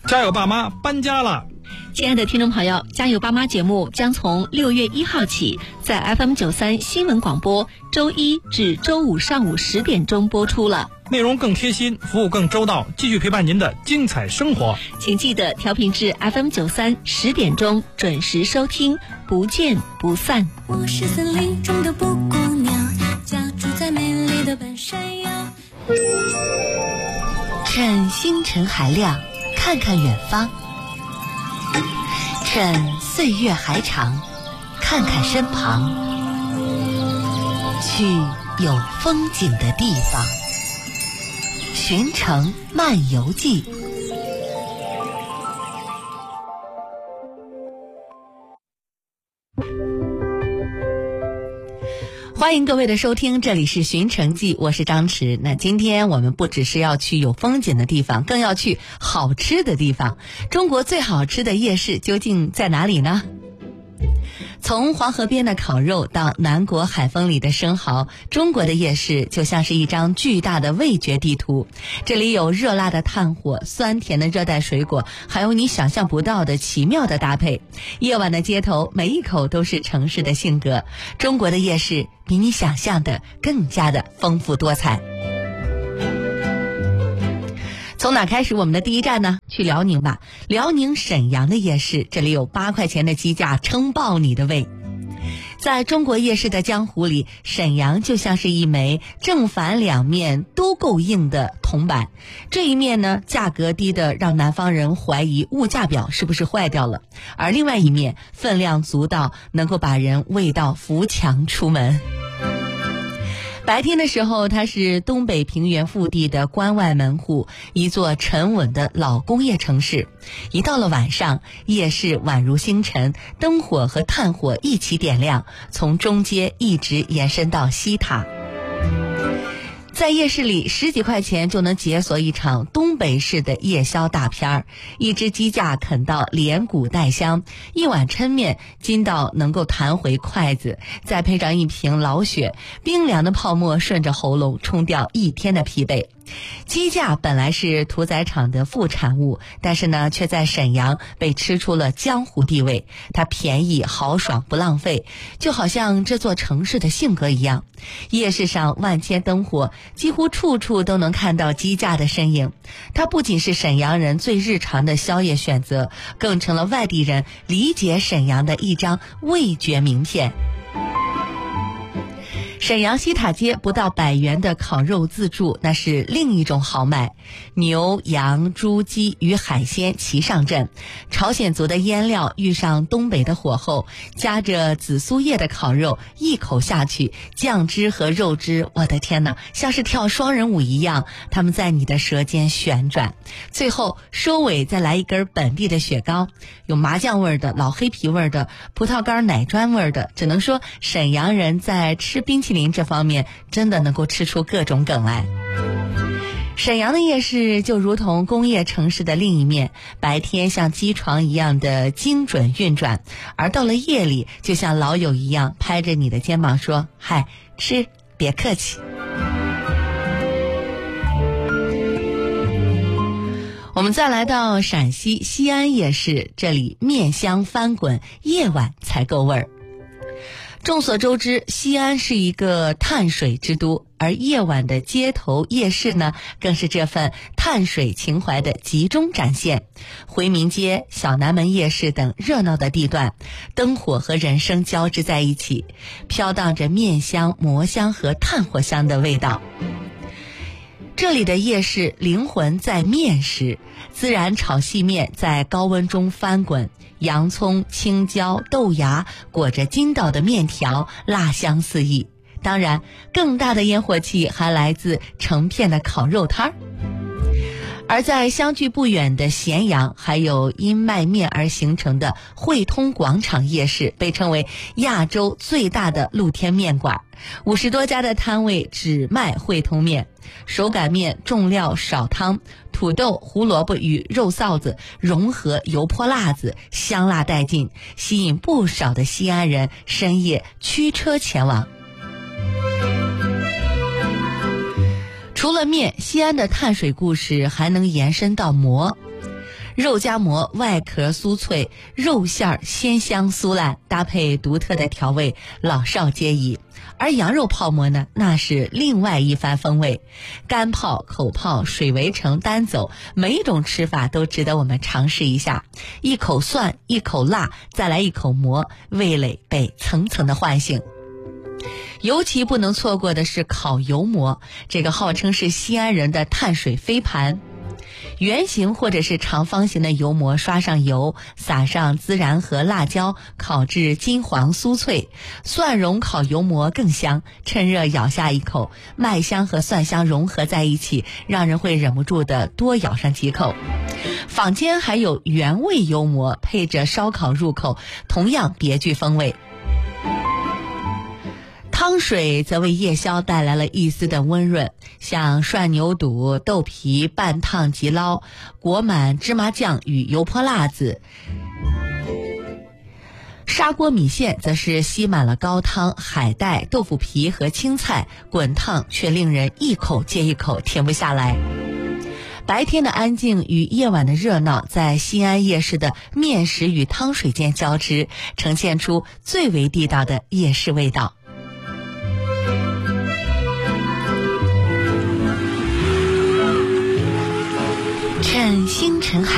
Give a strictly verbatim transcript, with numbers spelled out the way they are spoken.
家有爸妈搬家了。 亲爱的听众朋友，家有爸妈节目将从六月一号起在 F M 九三新闻广播周一至周五上午十点钟播出了， 内容更贴心，服务更周到，继续陪伴您的精彩生活。 请记得调频至 F M 九三十点钟准时收听，不见不散。 我是森林中的布谷鸟，家住在美丽的半山腰。 趁星辰还亮，看看远方；趁岁月还长，看看身旁。去有风景的地方，寻城漫游记。欢迎各位的收听，这里是寻城记，我是张弛。那今天我们不只是要去有风景的地方，更要去好吃的地方。中国最好吃的夜市究竟在哪里呢？从黄河边的烤肉到南国海风里的生蚝，中国的夜市就像是一张巨大的味觉地图。这里有热辣的炭火，酸甜的热带水果，还有你想象不到的奇妙的搭配。夜晚的街头，每一口都是城市的性格。中国的夜市比你想象的更加的丰富多彩。从哪开始我们的第一站呢？去辽宁吧。辽宁沈阳的夜市，这里有八块钱的鸡架撑爆你的胃。在中国夜市的江湖里，沈阳就像是一枚正反两面都够硬的铜板。这一面呢，价格低的让南方人怀疑物价表是不是坏掉了，而另外一面分量足到能够把人喂到扶墙出门。白天的时候，它是东北平原腹地的关外门户，一座沉稳的老工业城市。一到了晚上，夜市宛如星辰，灯火和炭火一起点亮，从中街一直延伸到西塔。在夜市里，十几块钱就能解锁一场东北式的夜宵大片儿，一只鸡架啃到连骨带香，一碗抻面筋到能够弹回筷子，再配上一瓶老雪，冰凉的泡沫顺着喉咙冲掉一天的疲惫。鸡架本来是屠宰场的副产物，但是呢，却在沈阳被吃出了江湖地位。它便宜、豪爽、不浪费，就好像这座城市的性格一样。夜市上万千灯火，几乎处处都能看到鸡架的身影。它不仅是沈阳人最日常的宵夜选择，更成了外地人理解沈阳的一张味觉名片。沈阳西塔街不到百元的烤肉自助，那是另一种豪迈。牛、羊、猪、鸡与海鲜齐上阵，朝鲜族的腌料遇上东北的火候，夹着紫苏叶的烤肉，一口下去，酱汁和肉汁，我的天哪，像是跳双人舞一样，他们在你的舌尖旋转。最后收尾再来一根本地的雪糕，有麻酱味的、老黑皮味的、葡萄干奶砖味的，只能说沈阳人在吃冰淇淋这方面真的能够吃出各种梗来。沈阳的夜市就如同工业城市的另一面，白天像机床一样的精准运转，而到了夜里就像老友一样拍着你的肩膀说，嗨，吃，别客气。我们再来到陕西西安夜市，这里面香翻滚，夜晚才够味儿。众所周知，西安是一个碳水之都，而夜晚的街头夜市呢，更是这份碳水情怀的集中展现。回民街、小南门夜市等热闹的地段，灯火和人声交织在一起，飘荡着面香、馍香和炭火香的味道。这里的夜市灵魂在面食，孜然炒细面在高温中翻滚，洋葱、青椒、豆芽裹着筋道的面条，辣香四溢。当然，更大的烟火气还来自成片的烤肉摊儿。而在相距不远的咸阳，还有因卖面而形成的汇通广场夜市，被称为亚洲最大的露天面馆。五十多家的摊位只卖汇通面，手擀面重料少汤，土豆、胡萝卜与肉臊子融合油泼辣子，香辣带劲，吸引不少的西安人深夜驱车前往。除了面，西安的碳水故事还能延伸到馍。 肉夹馍外壳酥脆，肉馅儿鲜香酥烂，搭配独特的调味，老少皆宜。而羊肉泡馍呢，那是另外一番风味，干泡、口泡、水围城、单走，每一种吃法都值得我们尝试一下。一口蒜，一口辣，再来一口馍，味蕾被层层的唤醒。尤其不能错过的是烤油馍，这个号称是西安人的碳水飞盘。圆形或者是长方形的油馍，刷上油，撒上孜然和辣椒，烤至金黄酥脆。蒜蓉烤油馍更香，趁热咬下一口，麦香和蒜香融合在一起，让人会忍不住的多咬上几口。坊间还有原味油馍，配着烧烤入口，同样别具风味。汤水则为夜宵带来了一丝的温润，像涮牛肚、豆皮半烫即捞，裹满芝麻酱与油泼辣子。砂锅米线则是吸满了高汤、海带、豆腐皮和青菜，滚烫却令人一口接一口停不下来。白天的安静与夜晚的热闹，在西安夜市的面食与汤水间交织，呈现出最为地道的夜市味道。趁星辰海